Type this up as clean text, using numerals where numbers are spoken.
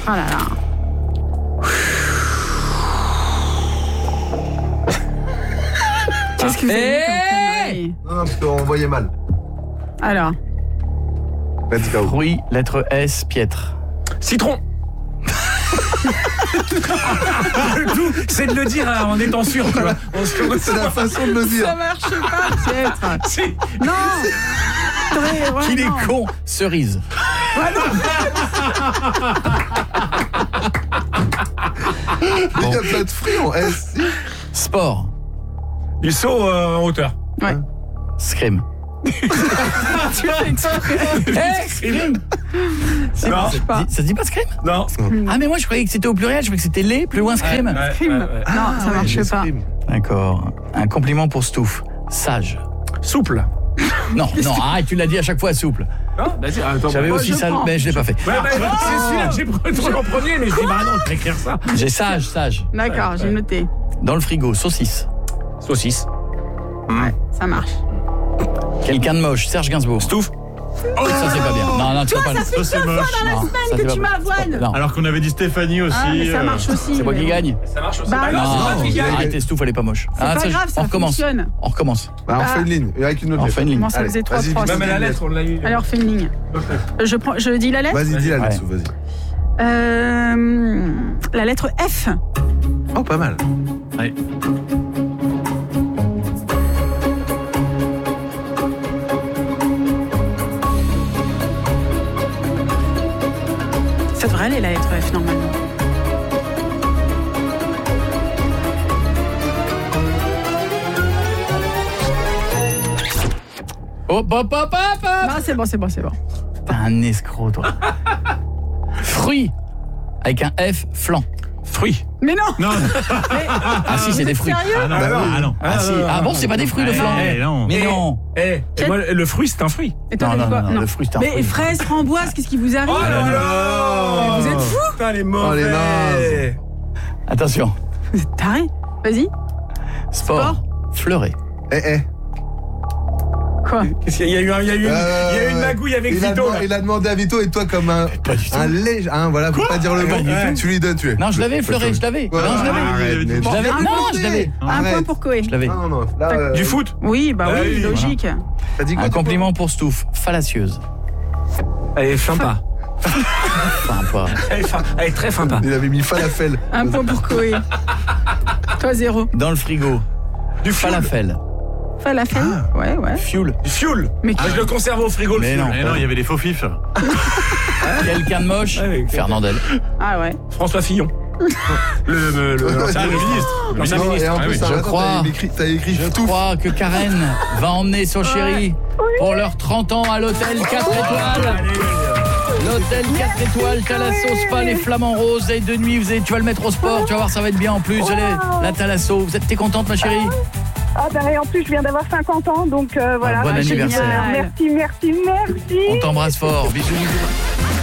Ah là là. Qu'est-ce que vous avez comme connerie? Non, parce qu'on voyait mal. Alors. Let's go. Fruit, lettre S, piètre. Citron. Tout, c'est de le dire en étant sûr, tu vois. C'est la façon de le dire. Ça marche pas, piètre. Si. Non. Qu'il est con. Cerise. Il n'y a pas de fruits en S. Si. Sport. Du saut en hauteur. Ouais. Scrim. Tu fais exprès. Scrim. Ça marche pas. Ça se dit pas scrim? Non. Ah mais moi je croyais que c'était au pluriel, je croyais que c'était les, plus loin scrim. Scrim. Non, ça marche pas. D'accord. Un compliment pour Stouff. Sage. Souple. Non, arrête, tu l'as dit à chaque fois souple. Non, vas-y, attends. J'avais aussi ça, mais je l'ai pas fait. Ouais, c'est celui-là que j'ai pris en premier, mais je dis, bah non, je vais écrire ça. J'ai sage. D'accord, j'ai noté. Dans le frigo, saucisse. Saucisse. Ouais, ça marche. Quelqu'un de moche, Serge Gainsbourg. Stouff. Oh, ça c'est pas bien. Non, tu Toi, vas pas ça fait 2 fois dans la semaine que tu m'avoines. Non. Alors qu'on avait dit Stéphanie aussi. Ah, mais ça marche aussi. C'est moi qui gagne. Ça marche aussi. Bah Bah non, non, c'est moi qui gagne. Arrêtez, Stouff, elle est pas moche. C'est pas grave, ça on recommence. fonctionne. On recommence. Bah, on fait une ligne. Avec une autre On lettre. fait une ligne. Comment ça faisait 3 vas-y, fois dis-moi. Non, mais la lettre, on l'a eu. Alors, fais une ligne. Je dis la lettre. Vas-y, dis la lettre, Ouais. vas-y. La lettre F. Oh, pas mal. Ouais. Ça devrait aller, la lettre F, normalement. Hop. Non, c'est bon. T'es un escroc, toi. Fruit. Avec un F, flan. Fruits. Mais non. Non. Ah si, c'est des fruits. Sérieux? Ah non. Bah oui. Ah non. Ah si. Ah bon, c'est pas des fruits le flan. Non. Mais non. Et moi, le fruit, c'est un fruit. Et toi, t'as dit quoi? Le fruit, c'est un Mais fruit. fraises, framboises, qu'est-ce qui vous arrive? Oh là là. Vous êtes fous? Putain, les Oh, mauvais. les nazes. Attention. Vous êtes tarés. Vas-y. Sport. Fleuret. Quoi? Qu'est-ce qu'il y a eu une magouille avec Vito, là. Il a demandé à Vito et toi comme un léger. Voilà, faut pas dire le mot. Ouais. Tu lui donnes, tu es. Non, je l'avais, fleuret, je l'avais. Ouais, Non, je l'avais. arrête, mais- Je l'avais. Un Non, point. je l'avais. Un Arrête. point pour Koé. Je l'avais. Non. Là, Du foot. Oui, bah oui, oui, logique. T'as dit quoi? Un compliment pour Stouff. Fallacieuse. Elle est sympa. Enfin, pas. Elle est très sympa. Il avait mis falafel. Un point pour Koé. Toi, 0. Dans le frigo. Du Falafel. Falafel. Ouais. Fuel. Du fioul. Mais Je le conserve au frigo, le Mais fioul. non. Mais non, il y avait des faux fifs. Quelqu'un de moche. Ouais, Fernandel. Ah ouais. François Fillon. L'ancien ministre. L'ancien Non, ministre. et en Ah plus, oui. ça Je va, crois. t'as écrit Je tout. crois que Karen va emmener son chéri pour leurs 30 ans à l'hôtel 4 étoiles. L'hôtel 4 étoiles, Thalasso Spa, les flamants roses, et de nuit, tu vas le mettre au sport, tu vas voir, ça va être bien en plus. La Thalasso, t'es contente ma chérie? Ah ben et en plus je viens d'avoir 50 ans donc voilà. Bon Ah, anniversaire. génial. Merci. On t'embrasse fort, bisous.